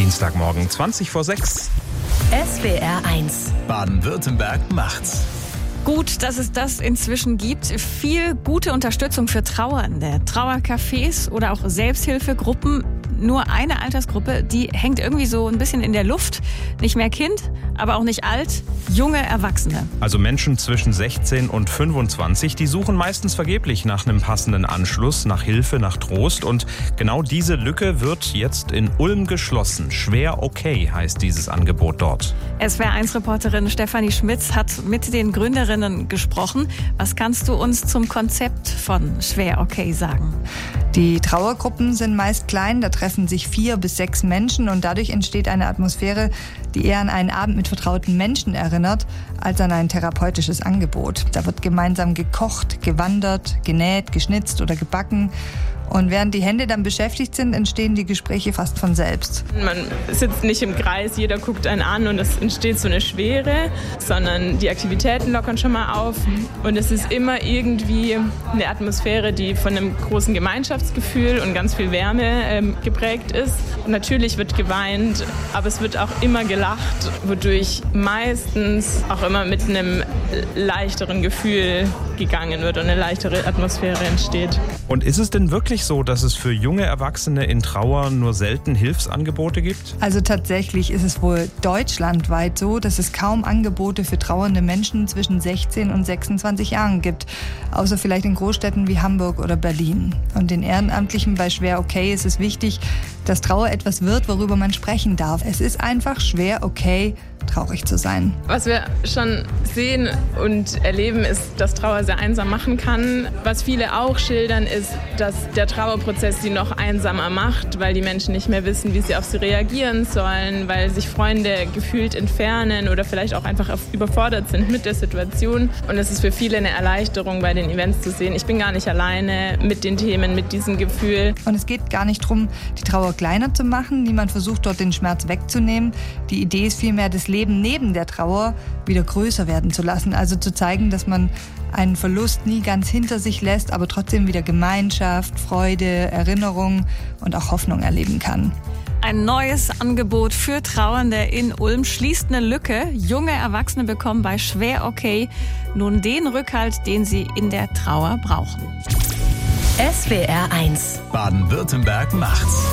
Dienstagmorgen, 20:06. SWR 1. Baden-Württemberg macht's. Gut, dass es das inzwischen gibt. Viel gute Unterstützung für Trauernde. Trauercafés oder auch Selbsthilfegruppen. Nur eine Altersgruppe, die hängt irgendwie so ein bisschen in der Luft. Nicht mehr Kind, aber auch nicht alt. Junge Erwachsene. Also Menschen zwischen 16 und 25, die suchen meistens vergeblich nach einem passenden Anschluss, nach Hilfe, nach Trost. Und genau diese Lücke wird jetzt in Ulm geschlossen. Schwer okay heißt dieses Angebot dort. SWR1-Reporterin Stefanie Schmitz hat mit den Gründerinnen gesprochen. Was kannst du uns zum Konzept von Schwer okay sagen? Die Trauergruppen sind meist klein, da treffen sich 4 bis 6 Menschen und dadurch entsteht eine Atmosphäre, die eher an einen Abend mit vertrauten Menschen erinnert, als an ein therapeutisches Angebot. Da wird gemeinsam gekocht, gewandert, genäht, geschnitzt oder gebacken. Und während die Hände dann beschäftigt sind, entstehen die Gespräche fast von selbst. Man sitzt nicht im Kreis, jeder guckt einen an und es entsteht so eine Schwere, sondern die Aktivitäten lockern schon mal auf. Und es ist immer irgendwie eine Atmosphäre, die von einem großen Gemeinschaftsgefühl und ganz viel Wärme geprägt ist. Und natürlich wird geweint, aber es wird auch immer gelacht, wodurch meistens auch immer mit einem leichteren Gefühl gegangen wird und eine leichtere Atmosphäre entsteht. Und ist es denn wirklich so, dass es für junge Erwachsene in Trauer nur selten Hilfsangebote gibt? Also tatsächlich ist es wohl deutschlandweit so, dass es kaum Angebote für trauernde Menschen zwischen 16 und 26 Jahren gibt. Außer vielleicht in Großstädten wie Hamburg oder Berlin. Und den Ehrenamtlichen bei Schwer okay ist es wichtig, dass Trauer etwas wird, worüber man sprechen darf. Es ist einfach schwer okay, traurig zu sein. Was wir schon sehen und erleben, ist, dass Trauer sehr einsam machen kann. Was viele auch schildern, ist, dass der Trauerprozess sie noch einsamer macht, weil die Menschen nicht mehr wissen, wie sie auf sie reagieren sollen, weil sich Freunde gefühlt entfernen oder vielleicht auch einfach überfordert sind mit der Situation. Und es ist für viele eine Erleichterung, bei den Events zu sehen, ich bin gar nicht alleine mit den Themen, mit diesem Gefühl. Und es geht gar nicht darum, die Trauer kleiner zu machen. Niemand versucht dort den Schmerz wegzunehmen. Die Idee ist vielmehr, das Leben neben der Trauer wieder größer werden zu lassen. Also zu zeigen, dass man einen Verlust nie ganz hinter sich lässt, aber trotzdem wieder Gemeinschaft, Freude, Erinnerung und auch Hoffnung erleben kann. Ein neues Angebot für Trauernde in Ulm schließt eine Lücke. Junge Erwachsene bekommen bei Schwer okay nun den Rückhalt, den sie in der Trauer brauchen. SWR 1. Baden-Württemberg macht's.